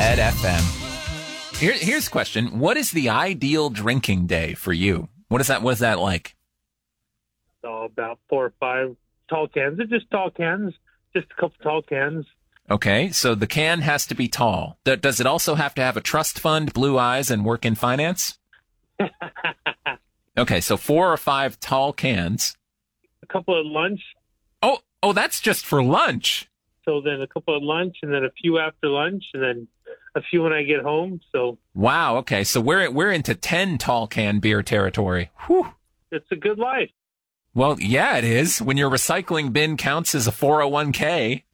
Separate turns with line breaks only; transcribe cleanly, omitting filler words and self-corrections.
Head FM. Here's a question. What is the ideal drinking day for you? What is that like?
So about 4 or 5 tall cans. They're just tall cans. Just a couple tall cans.
Okay, so the can has to be tall. Does it also have to have a trust fund, blue eyes, and work in finance? Okay, so 4 or 5 tall cans.
A couple at lunch.
Oh, that's just for lunch.
So then a couple at lunch, and then a few after lunch, and then a few when I get home. So
wow. Okay, so we're into 10 tall can beer territory. Whew.
It's a good life.
Well, yeah, it is. When your recycling bin counts as a 401k.